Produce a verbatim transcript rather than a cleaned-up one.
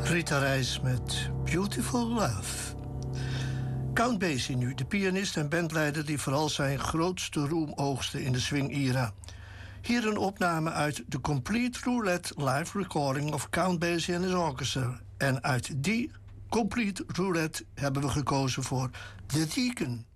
Rita Reis met Beautiful Love. Count Basie nu, de pianist en bandleider die vooral zijn grootste roem oogste in de swing-era. Hier een opname uit de Complete Roulette live recording of Count Basie and his orchestra. En uit die Complete Roulette hebben we gekozen voor The Deacon.